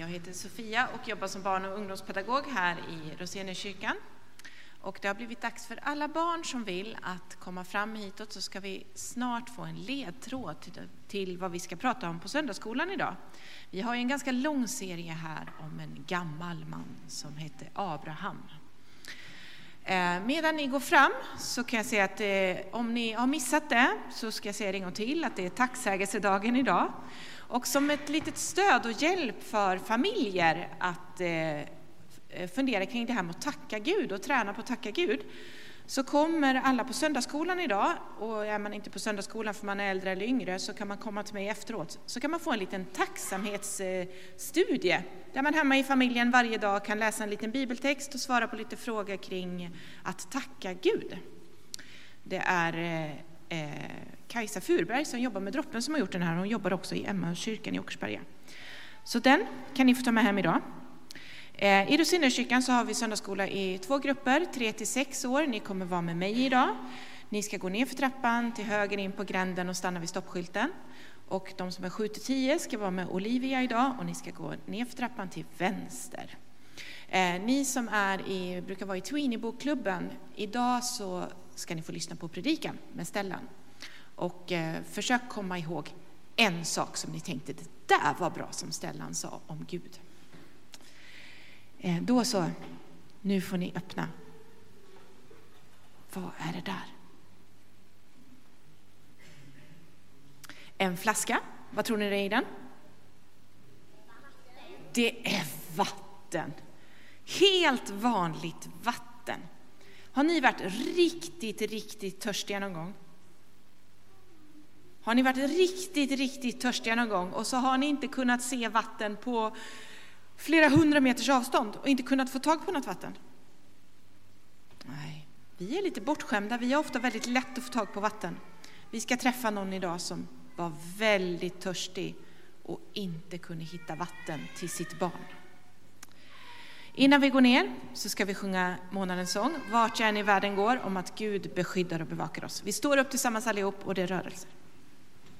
Jag heter Sofia och jobbar som barn- och ungdomspedagog här i Roseniuskyrkan. Och det har blivit dags för alla barn som vill att komma fram hitåt, så ska vi snart få en ledtråd till vad vi ska prata om på söndagsskolan idag. Vi har ju en ganska lång serie här om en gammal man som heter Abraham. Medan ni går fram så kan jag säga att om ni har missat det så ska jag säga det en gång till att det är tacksägelsedagen idag. Och som ett litet stöd och hjälp för familjer att fundera kring det här med att tacka Gud och träna på att tacka Gud, så kommer alla på söndagsskolan idag, och är man inte på söndagsskolan för man är äldre eller yngre så kan man komma till mig efteråt, så kan man få en liten tacksamhetsstudie där man hemma i familjen varje dag kan läsa en liten bibeltext och svara på lite frågor kring att tacka Gud. Det är Kajsa Furberg som jobbar med Droppen som har gjort den här. Hon jobbar också i Emmahuskyrkan i Åkersberga. Så den kan ni få ta med hem idag. I Roseniuskyrkan så har vi söndagsskola i 2 grupper, 3-6 år. Ni kommer vara med mig idag. Ni ska gå ner för trappan till höger in på gränden och stanna vid stoppskylten. Och de som är 7-10 ska vara med Olivia idag, och ni ska gå ner för trappan till vänster. Ni som brukar vara i Tweenie-bokklubben, idag så ska ni få lyssna på predikan med Stellan. Och försök komma ihåg en sak som ni tänkte, det där var bra som Stellan sa om Gud. Då så, nu får ni öppna. Vad är det där? En flaska. Vad tror ni det är i den? Det är vatten. Helt vanligt vatten. Har ni varit riktigt törstiga någon gång? Har ni varit riktigt törstiga någon gång och så har ni inte kunnat se vatten på flera 100 meters avstånd och inte kunnat få tag på något vatten? Nej, vi är lite bortskämda. Vi har ofta väldigt lätt att få tag på vatten. Vi ska träffa någon idag som var väldigt törstig och inte kunde hitta vatten till sitt barn. Innan vi går ner så ska vi sjunga månadens sång, Vart jag än i världen går, om att Gud beskyddar och bevakar oss. Vi står upp tillsammans allihop och det är rörelser.